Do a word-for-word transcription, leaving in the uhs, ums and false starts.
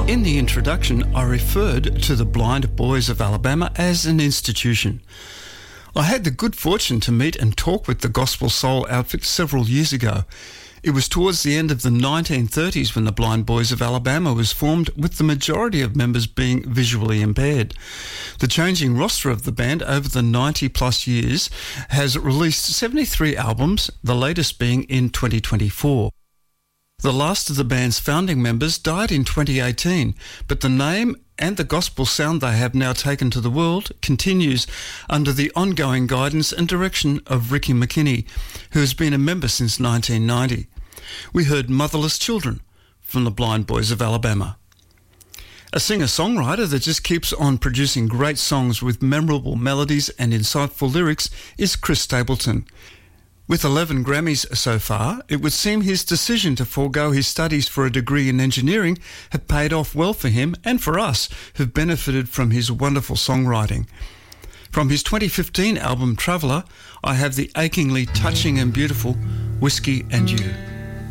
In the introduction, I referred to the Blind Boys of Alabama as an institution. I had the good fortune to meet and talk with the Gospel Soul outfit several years ago. It was towards the end of the nineteen thirties when the Blind Boys of Alabama was formed, with the majority of members being visually impaired. The changing roster of the band over the ninety plus years has released seventy-three albums, the latest being in twenty twenty-four. The last of the band's founding members died in twenty eighteen, but the name and the gospel sound they have now taken to the world continues under the ongoing guidance and direction of Ricky McKinney, who has been a member since nineteen ninety. We heard Motherless Children from the Blind Boys of Alabama. A singer-songwriter that just keeps on producing great songs with memorable melodies and insightful lyrics is Chris Stapleton. With eleven Grammys so far, it would seem his decision to forego his studies for a degree in engineering had paid off well for him and for us, who've benefited from his wonderful songwriting. From his twenty fifteen album Traveller, I have the achingly touching and beautiful Whiskey and You.